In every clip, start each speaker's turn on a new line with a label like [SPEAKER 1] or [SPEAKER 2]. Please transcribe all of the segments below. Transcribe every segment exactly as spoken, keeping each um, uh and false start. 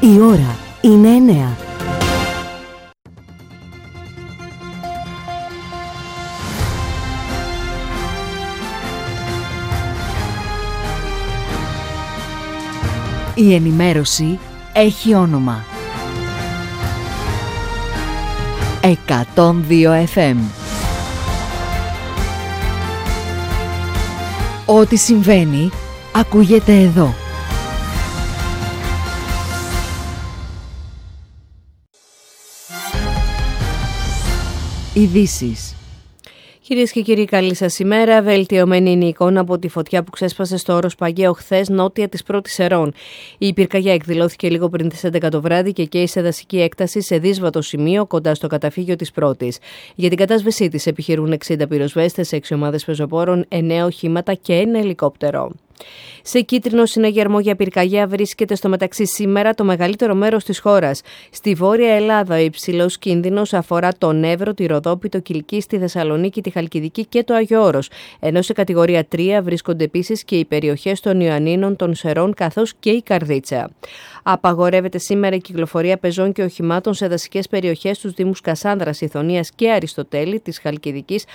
[SPEAKER 1] Η ώρα είναι εννέα. Η ενημέρωση έχει όνομα. εκατόν δύο εφ εμ. Ό,τι συμβαίνει, ακούγεται εδώ. Ειδήσεις.
[SPEAKER 2] Κυρίες και κύριοι, καλή σας ημέρα. Βελτιωμένη είναι η εικόνα από τη φωτιά που ξέσπασε στο όρος Παγαίο χθες, νότια της Πρώτης Ερών. Η πυρκαγιά εκδηλώθηκε λίγο πριν τις έντεκα το βράδυ και καίει σε δασική έκταση σε δύσβατο σημείο κοντά στο καταφύγιο της Πρώτης. Για την κατάσβεσή της επιχειρούν εξήντα πυροσβέστες, έξι ομάδες πεζοπόρων, εννέα οχήματα και ένα ελικόπτερο. Σε κίτρινο συναγερμό για πυρκαγιά βρίσκεται στο μεταξύ σήμερα το μεγαλύτερο μέρος της χώρας. Στη Βόρεια Ελλάδα, ο υψηλός κίνδυνος αφορά τον Εύρο, τη Ροδόπη, το Κιλκί, τη Θεσσαλονίκη, τη Χαλκιδική και το Άγιο Όρος. Ενώ σε κατηγορία τρία βρίσκονται επίσης και οι περιοχές των Ιωαννίνων, των Σερών καθώς και η Καρδίτσα. Απαγορεύεται σήμερα η κυκλοφορία πεζών και οχημάτων σε δασικές περιοχές στους Δήμους Κασάνδρας, Ιθωνίας και Αριστοτέλη της Χαλκιδικής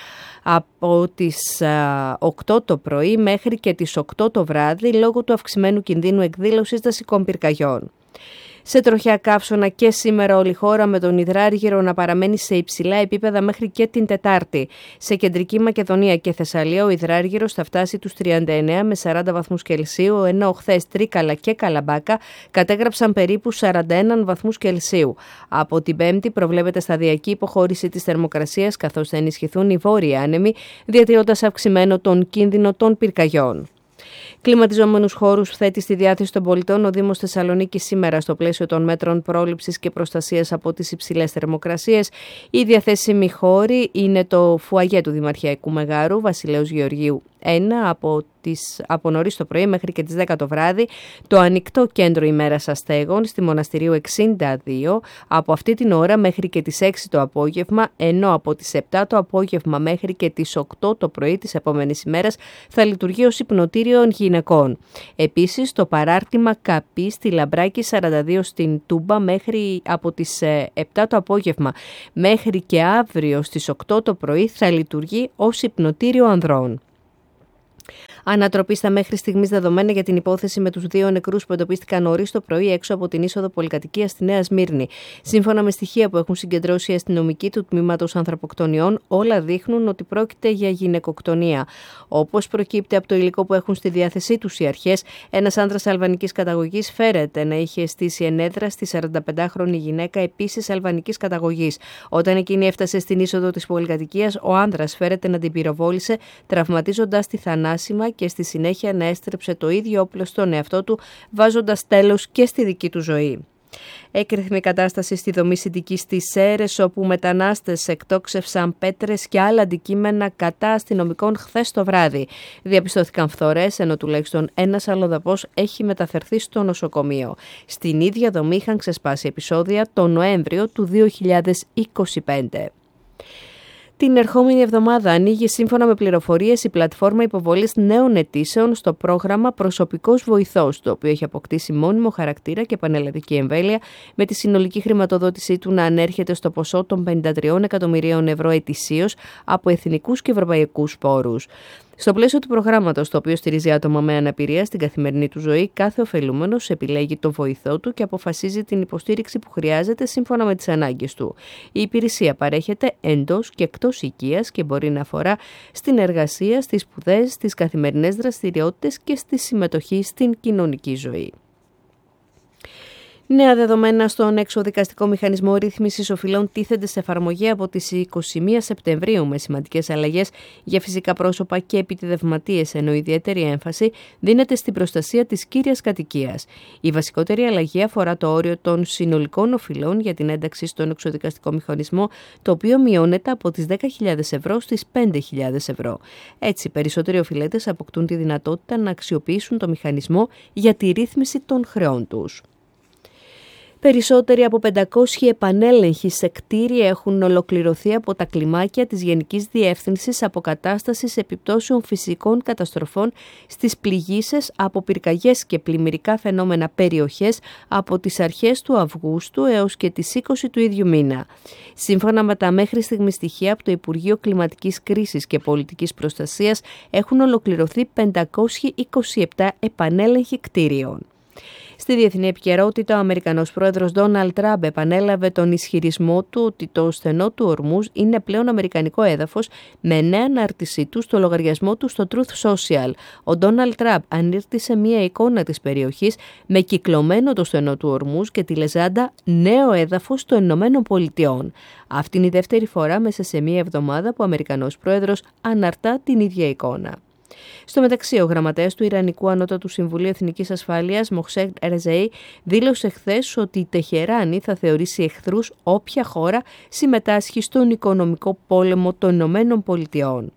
[SPEAKER 2] από τις α, οκτώ το πρωί μέχρι και τις οκτώ το βράδυ λόγω του αυξημένου κινδύνου εκδήλωσης δασικών πυρκαγιών. Σε τροχιά καύσωνα και σήμερα όλη η χώρα, με τον Ιδράργυρο να παραμένει σε υψηλά επίπεδα μέχρι και την Τετάρτη. Σε κεντρική Μακεδονία και Θεσσαλία ο Ιδράργυρος θα φτάσει τους τριάντα εννέα με σαράντα βαθμούς Κελσίου, ενώ χθες Τρίκαλα και Καλαμπάκα κατέγραψαν περίπου σαράντα ένα βαθμούς Κελσίου. Από την Πέμπτη προβλέπεται σταδιακή υποχώρηση της θερμοκρασίας, καθώς θα ενισχυθούν οι βόρειοι άνεμοι, διατηρώντας αυξημένο τον κίνδυνο των πυρκαγιών. Κλιματιζόμενους χώρους θέτει στη διάθεση των πολιτών ο Δήμος Θεσσαλονίκης σήμερα στο πλαίσιο των μέτρων πρόληψης και προστασίας από τις υψηλές θερμοκρασίες. Οι διαθέσιμοι χώροι είναι το φουαγέ του Δημαρχιακού Μεγάρου, Βασιλέως Γεωργίου ένα, από, τις, από νωρίς το πρωί μέχρι και τις δέκα το βράδυ, το ανοιχτό κέντρο ημέρας αστέγων στη Μοναστηρίου εξήντα δύο από αυτή την ώρα μέχρι και τις έξι το απόγευμα, ενώ από τις επτά το απόγευμα μέχρι και τις οκτώ το πρωί της επόμενης ημέρας θα λειτουργεί ως υπνοτήριο γυναικών. Επίσης, το παράρτημα Καπή στη Λαμπράκη σαράντα δύο στην Τούμπα μέχρι από τις επτά το απόγευμα μέχρι και αύριο στις οκτώ το πρωί θα λειτουργεί ως υπνοτήριο ανδρών. Ανατροπή στα μέχρι στιγμής δεδομένα για την υπόθεση με τους δύο νεκρούς που εντοπίστηκαν νωρίς το πρωί έξω από την είσοδο πολυκατοικίας στη Νέα Σμύρνη. Σύμφωνα με στοιχεία που έχουν συγκεντρώσει οι αστυνομικοί του τμήματος ανθρωποκτονιών, όλα δείχνουν ότι πρόκειται για γυναικοκτονία. Όπως προκύπτει από το υλικό που έχουν στη διάθεσή τους οι αρχές, ένας άνδρας αλβανικής καταγωγής φέρεται να είχε στήσει ενέδρα στη σαρανταπεντάχρονη γυναίκα επίσης αλβανικής καταγωγής. Όταν εκείνη έφτασε στην είσοδο της πολυκατοικίας, ο άνδρας φέρεται να την πυροβόλησε, τραυματίζοντας τη θανάσιμα και στη συνέχεια να έστρεψε το ίδιο όπλο στον εαυτό του, βάζοντας τέλος και στη δική του ζωή. Έκρηθμη κατάσταση στη δομή συντικής της Σέρρες, όπου μετανάστες εκτόξευσαν πέτρες και άλλα αντικείμενα κατά αστυνομικών χθες το βράδυ. Διαπιστώθηκαν φθορές, ενώ τουλάχιστον ένας αλλοδαπός έχει μεταφερθεί στο νοσοκομείο. Στην ίδια δομή είχαν ξεσπάσει επεισόδια το Νοέμβριο του δύο χιλιάδες είκοσι πέντε. Την ερχόμενη εβδομάδα ανοίγει σύμφωνα με πληροφορίες η πλατφόρμα υποβολής νέων αιτήσεων στο πρόγραμμα Προσωπικός Βοηθός, το οποίο έχει αποκτήσει μόνιμο χαρακτήρα και πανελλαδική εμβέλεια, με τη συνολική χρηματοδότησή του να ανέρχεται στο ποσό των πενήντα τριών εκατομμυρίων ευρώ ετησίως από εθνικούς και ευρωπαϊκούς πόρους. Στο πλαίσιο του προγράμματος, το οποίο στηρίζει άτομα με αναπηρία στην καθημερινή του ζωή, κάθε ωφελούμενος επιλέγει το βοηθό του και αποφασίζει την υποστήριξη που χρειάζεται σύμφωνα με τις ανάγκες του. Η υπηρεσία παρέχεται εντός και εκτός οικίας και μπορεί να αφορά στην εργασία, στις σπουδές, στις καθημερινές δραστηριότητες και στη συμμετοχή στην κοινωνική ζωή. Νέα δεδομένα στον εξωδικαστικό μηχανισμό ρύθμισης οφειλών τίθενται σε εφαρμογή από τις είκοσι μία Σεπτεμβρίου με σημαντικές αλλαγές για φυσικά πρόσωπα και επιτιδευματίες, ενώ ιδιαίτερη έμφαση δίνεται στην προστασία της κύριας κατοικίας. Η βασικότερη αλλαγή αφορά το όριο των συνολικών οφειλών για την ένταξη στον εξωδικαστικό μηχανισμό, το οποίο μειώνεται από τις δέκα χιλιάδες ευρώ στις πέντε χιλιάδες ευρώ. Έτσι, περισσότεροι οφειλέτες αποκτούν τη δυνατότητα να αξιοποιήσουν το μηχανισμό για τη ρύθμιση των χρεών τους. Περισσότεροι από πεντακόσιοι επανέλεγχοι σε κτίρια έχουν ολοκληρωθεί από τα κλιμάκια της Γενικής Διεύθυνσης Αποκατάστασης Επιπτώσεων Φυσικών Καταστροφών στις πληγείσες από πυρκαγιές και πλημμυρικά φαινόμενα περιοχές από τις αρχές του Αυγούστου έως και τις είκοσι του ίδιου μήνα. Σύμφωνα με τα μέχρι στιγμή στοιχεία από το Υπουργείο Κλιματικής Κρίσης και Πολιτικής Προστασίας, έχουν ολοκληρωθεί πεντακόσιοι είκοσι επτά επανέλεγχοι κτίριων. Στη διεθνή επικαιρότητα, ο Αμερικανός πρόεδρος Ντόναλντ Τραμπ επανέλαβε τον ισχυρισμό του ότι το στενό του Ορμούζ είναι πλέον αμερικανικό έδαφος, με νέα ανάρτησή του στο λογαριασμό του στο Truth Social. Ο Ντόναλντ Τραμπ ανήρτησε μία εικόνα της περιοχής με κυκλωμένο το στενό του Ορμούζ και τη λεζάντα «Νέο έδαφος των Ηνωμένων Πολιτειών». Αυτή είναι η δεύτερη φορά μέσα σε μία εβδομάδα που ο Αμερικανός πρόεδρος αναρτά την ίδια εικόνα. Στο μεταξύ, ο γραμματέας του Ιρανικού Ανώτατου Συμβουλίου Εθνικής Ασφάλειας, Μοχσέντ Ρεζέι, δήλωσε χθες ότι η Τεχεράνη θα θεωρήσει εχθρούς όποια χώρα συμμετάσχει στον οικονομικό πόλεμο των Ηνωμένων Πολιτειών.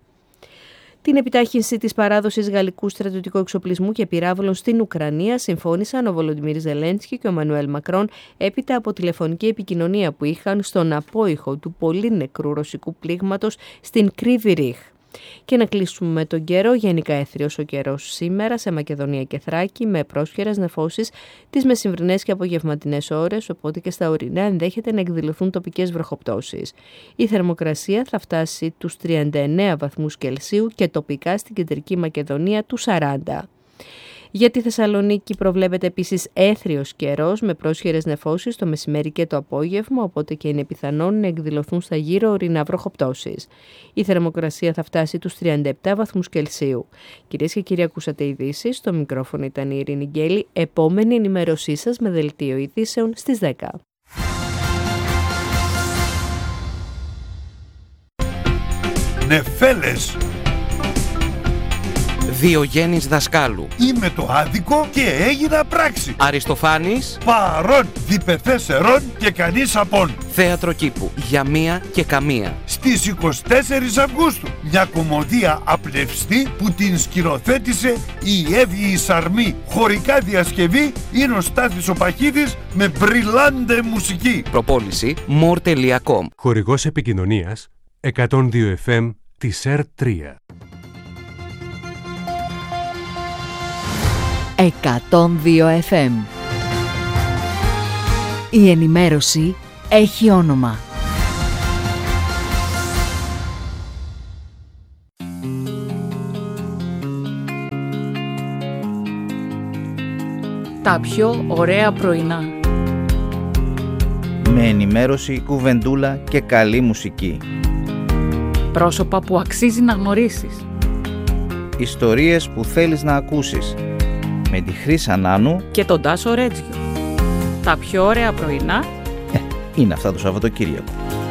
[SPEAKER 2] Την επιτάχυνση της παράδοσης γαλλικού στρατιωτικού εξοπλισμού και πυράβλων στην Ουκρανία συμφώνησαν ο Βολοντιμίρ Ζελένσκι και ο Εμμανουέλ Μακρόν έπειτα από τηλεφωνική επικοινωνία που είχαν στον απόϊχο του πολύ νεκρού ρωσικού πλήγματος στην Κρύβι Ρίχ. Και να κλείσουμε με τον καιρό. Γενικά έθριος ο καιρός σήμερα σε Μακεδονία και Θράκη, με πρόσχερες νεφώσεις τις μεσημβρινές και απογευματινές ώρες, οπότε και στα ορεινά ενδέχεται να εκδηλωθούν τοπικές βροχοπτώσεις. Η θερμοκρασία θα φτάσει τους τριάντα εννέα βαθμούς Κελσίου και τοπικά στην κεντρική Μακεδονία τους σαράντα. Για τη Θεσσαλονίκη προβλέπεται επίσης έθριος καιρός με πρόσχερες νεφώσεις το μεσημέρι και το απόγευμα, οπότε και είναι πιθανόν να εκδηλωθούν στα γύρω ορεινά βροχοπτώσεις. Η θερμοκρασία θα φτάσει τους τριάντα επτά βαθμούς Κελσίου. Κυρίες και κύριοι, ακούσατε ειδήσεις. Στο μικρόφωνο ήταν η Ειρήνη Γκέλη. Επόμενη ενημέρωσή σας με δελτίο ειδήσεων στις δέκα.
[SPEAKER 3] Νεφέλες.
[SPEAKER 4] Διογέννης Δασκάλου.
[SPEAKER 3] Είμαι το άδικο και έγινα πράξη.
[SPEAKER 4] Αριστοφάνης.
[SPEAKER 3] Παρών, διπεθές ερών και κανείς απόν.
[SPEAKER 4] Θέατρο κήπου. Για μία και καμία.
[SPEAKER 3] Στις εικοστή τέταρτη Αυγούστου. Μια κωμωδία απλευστή που την σκηνοθέτησε η Εύη η Σαρμή. Χωρικά διασκευή είναι ο Στάθης ο Παχίδης με μπριλάντε μουσική.
[SPEAKER 4] Προπόληση μορ τελεία κομ.
[SPEAKER 5] Χορηγός επικοινωνίας εκατόν δύο εφ εμ της ΕΡΤ τρία.
[SPEAKER 1] εκατόν δύο εφ εμ. Η ενημέρωση έχει όνομα.
[SPEAKER 6] Τα πιο ωραία πρωινά.
[SPEAKER 7] Με ενημέρωση, κουβεντούλα και καλή μουσική.
[SPEAKER 6] Πρόσωπα που αξίζει να γνωρίσεις.
[SPEAKER 7] Ιστορίες που θέλεις να ακούσεις. Με τη Χρύσα Νάνου
[SPEAKER 6] και τον Τάσο Ρέτζιο. Τα πιο ωραία πρωινά
[SPEAKER 7] ε, είναι αυτά το Σαββατοκύριακο.